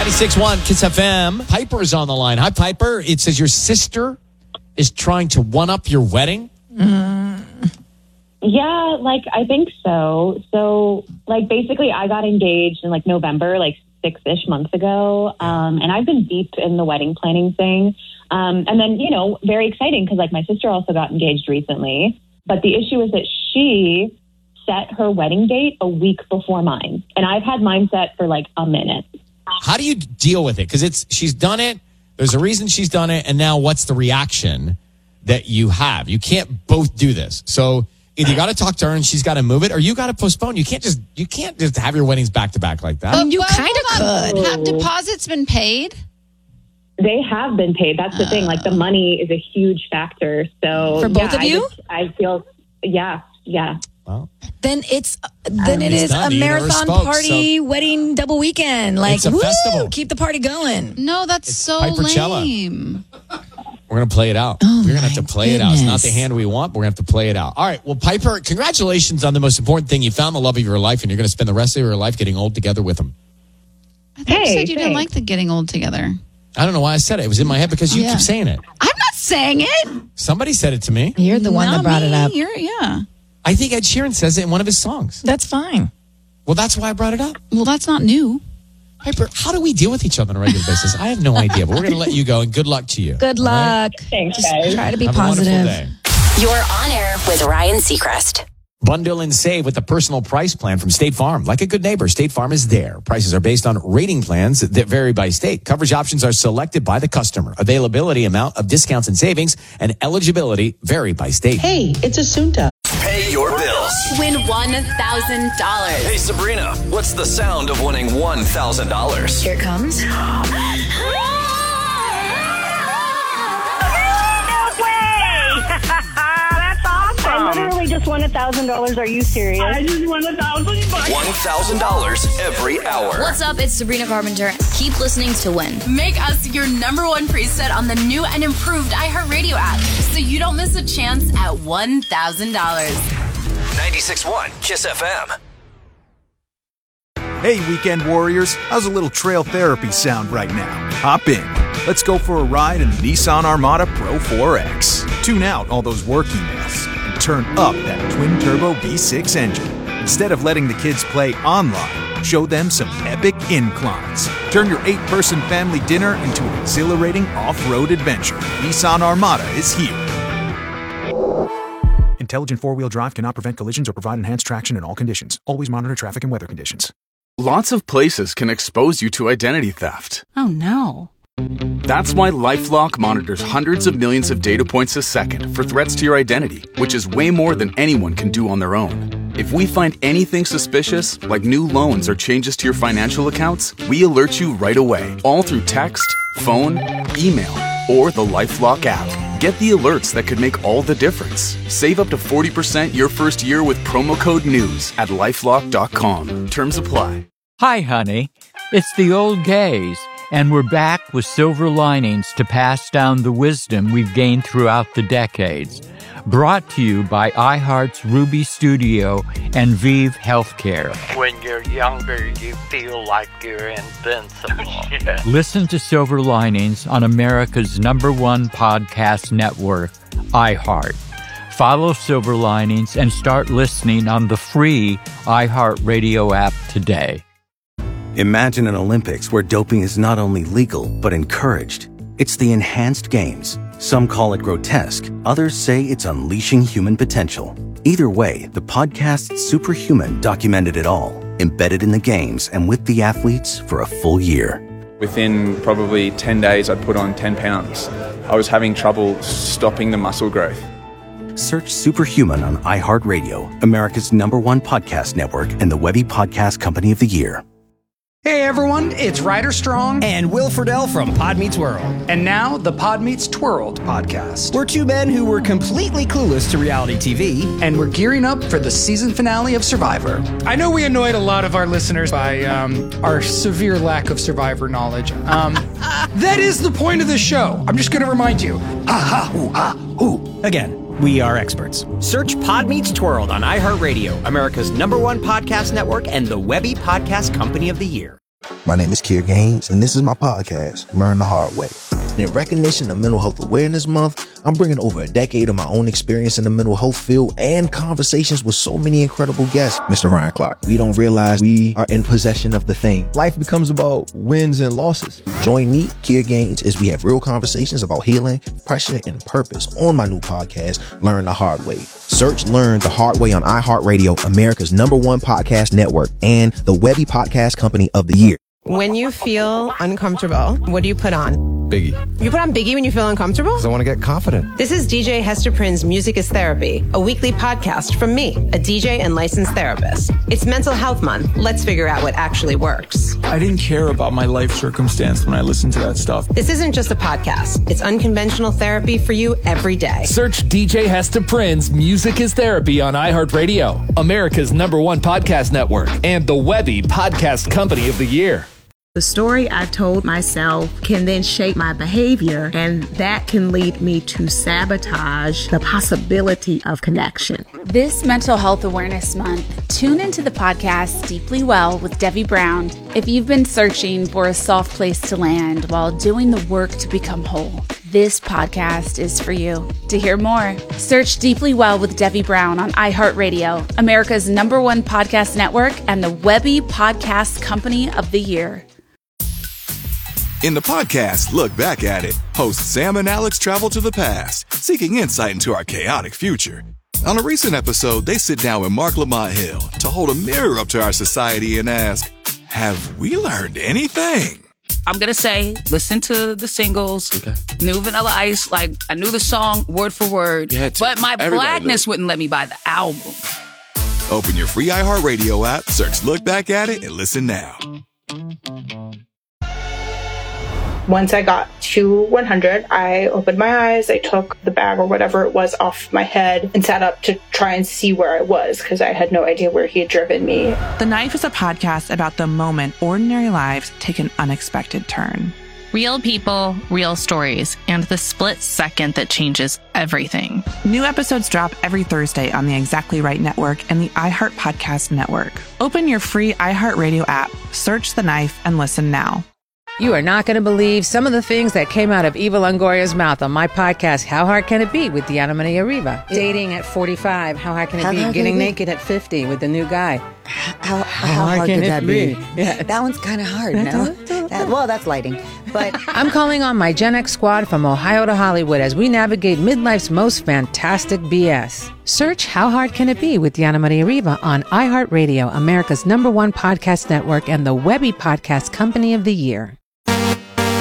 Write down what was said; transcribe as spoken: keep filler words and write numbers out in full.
ninety-six point one Kiss F M. Piper is on the line. Hi, Piper. It says your sister is trying to one-up your wedding. Mm. Yeah, like, I think so. So, like, basically, I got engaged in, like, November, like, six-ish months ago. Um, and I've been deep in the wedding planning thing. Um, and then, you know, very exciting because, like, my sister also got engaged recently. But the issue is that she set her wedding date a week before mine. And I've had mine set for, like, a minute. How do you deal with it? Because it's she's done it. There's a reason she's done it. And now what's the reaction that you have? You can't both do this. So either you got to talk to her and she's got to move it, or you got to postpone. You can't just you can't just have your weddings back to back like that. Um, you well, kind of could. Have deposits been paid? They have been paid. That's the uh, thing. Like, the money is a huge factor. So for both yeah, of you, I, just, I feel yeah, yeah. Well, then it's then it is done. a You marathon spoke, party, so wedding double weekend. Like, it's a woo, festival. Keep the party going. No, that's it's so Pipercella. lame. We're going to play it out. Oh, we're going to have to play goodness. it out. It's not the hand we want, but we're going to have to play it out. All right. Well, Piper, congratulations on the most important thing. You found the love of your life, and you're going to spend the rest of your life getting old together with him. I thought Hey, you said you didn't thanks. like the getting old together. I don't know why I said it. It was in my head because you Yeah. keep saying it. I'm not saying it. Somebody said it to me. You're the one Not that brought me. it up. You're, yeah. I think Ed Sheeran says it in one of his songs. That's fine. Well, that's why I brought it up. Well, that's not new. Piper, how do we deal with each other on a regular basis? I have no idea, but we're going to let you go, and good luck to you. Good All right? luck. Thanks, Just guys. try to be Have a wonderful positive. day. You're on air with Ryan Seacrest. Bundle and save with the personal price plan from State Farm. Like a good neighbor, State Farm is there. Prices are based on rating plans that vary by state. Coverage options are selected by the customer. Availability, amount of discounts and savings, and eligibility vary by state. Hey, it's Asunta. Pay your bills. Win one thousand dollars. Hey, Sabrina, what's the sound of winning one thousand dollars? Here it comes. I literally just won a thousand dollars. Are you serious? I just won a thousand bucks. one thousand dollars every hour. What's up? It's Sabrina Carpenter. Keep listening to win. Make us your number one preset on the new and improved iHeartRadio app so you don't miss a chance at one thousand dollars. ninety-six point one Kiss F M. Hey, weekend warriors, how's a little trail therapy sound right now? Hop in. Let's go for a ride in the Nissan Armada Pro four X. Tune out all those work emails and turn up that twin-turbo V six engine. Instead of letting the kids play online, show them some epic inclines. Turn your eight-person family dinner into an exhilarating off-road adventure. Nissan Armada is here. Intelligent four-wheel drive cannot prevent collisions or provide enhanced traction in all conditions. Always monitor traffic and weather conditions. Lots of places can expose you to identity theft. Oh, no. That's why LifeLock monitors hundreds of millions of data points a second for threats to your identity, which is way more than anyone can do on their own. If we find anything suspicious, like new loans or changes to your financial accounts, we alert you right away, all through text, phone, email, or the LifeLock app. Get the alerts that could make all the difference. Save up to forty percent your first year with promo code NEWS at lifelock dot com. Terms apply. Hi, honey. It's the old gays, and we're back with silver linings to pass down the wisdom we've gained throughout the decades. Brought to you by iHeart's Ruby Studio and Vive Healthcare. When you're younger, you feel like you're invincible. Yeah. Listen to Silver Linings on America's number one podcast network, iHeart. Follow Silver Linings and start listening on the free iHeartRadio app today. Imagine an Olympics where doping is not only legal, but encouraged. It's the Enhanced Games. Some call it grotesque. Others say it's unleashing human potential. Either way, the podcast Superhuman documented it all, embedded in the games and with the athletes for a full year. Within probably ten days, I'd put on ten pounds. I was having trouble stopping the muscle growth. Search Superhuman on iHeartRadio, America's number one podcast network and the Webby Podcast Company of the Year. Hey everyone, it's Ryder Strong and Will Friedle from Pod Meets World. And now the Pod Meets Twirled podcast. We're two men who were completely clueless to reality T V. And we're gearing up for the season finale of Survivor. I know we annoyed a lot of our listeners by um, our severe lack of Survivor knowledge. Um, that is the point of the show. I'm just going to remind you. Aha, ooh, ah, ooh. Again. We are experts. Search Pod Meets Twirled on iHeartRadio, America's number one podcast network and the Webby Podcast Company of the Year. My name is Kier Gaines, and this is my podcast, Learn the Hard Way. In recognition of Mental Health Awareness Month, I'm bringing over a decade of my own experience in the mental health field and conversations with so many incredible guests. Mister Ryan Clark, we don't realize we are in possession of the thing. Life becomes about wins and losses. Join me, Kier Gaines, as we have real conversations about healing, pressure, and purpose on my new podcast, Learn the Hard Way. Search Learn the Hard Way on iHeartRadio, America's number one podcast network, and the Webby Podcast Company of the Year. When you feel uncomfortable, what do you put on? Biggie. You put on Biggie when you feel uncomfortable? Because I want to get confident. This is D J Hester Prynne's Music is Therapy, a weekly podcast from me, a D J and licensed therapist. It's Mental Health Month. Let's figure out what actually works. I didn't care about my life circumstance when I listened to that stuff. This isn't just a podcast. It's unconventional therapy for you every day. Search D J Hester Prynne's Music is Therapy on iHeartRadio, America's number one podcast network, and the Webby Podcast Company of the Year. The story I told myself can then shape my behavior, and that can lead me to sabotage the possibility of connection. This Mental Health Awareness Month, tune into the podcast Deeply Well with Debbie Brown if you've been searching for a soft place to land while doing the work to become whole. This podcast is for you. To hear more, search Deeply Well with Debbie Brown on iHeartRadio, America's number one podcast network, and the Webby Podcast Company of the Year. In the podcast, Look Back at It, hosts Sam and Alex travel to the past, seeking insight into our chaotic future. On a recent episode, they sit down with Mark Lamont Hill to hold a mirror up to our society and ask, have we learned anything? I'm going to say, listen to the singles, okay. New Vanilla Ice, like, I knew the song word for word, but my blackness wouldn't let me buy the album. Open your free iHeartRadio app, search Look Back at It, and listen now. Once I got to one hundred, I opened my eyes, I took the bag or whatever it was off my head and sat up to try and see where I was because I had no idea where he had driven me. The Knife is a podcast about the moment ordinary lives take an unexpected turn. Real people, real stories, and the split second that changes everything. New episodes drop every Thursday on the Exactly Right Network and the iHeart Podcast Network. Open your free iHeartRadio app, search The Knife, and listen now. You are not going to believe some of the things that came out of Eva Longoria's mouth on my podcast, How Hard Can It Be, with Diana Maria Riva. Dating at forty-five, how hard can it how be? Getting Getting be? naked at fifty with the new guy. How, how, how hard, hard could that be? be? Yeah. That one's kind of hard, no? that, well, that's lighting. But I'm calling on my Gen X squad from Ohio to Hollywood as we navigate midlife's most fantastic B S. Search How Hard Can It Be with Diana Maria Riva on iHeartRadio, America's number one podcast network, and the Webby Podcast Company of the Year.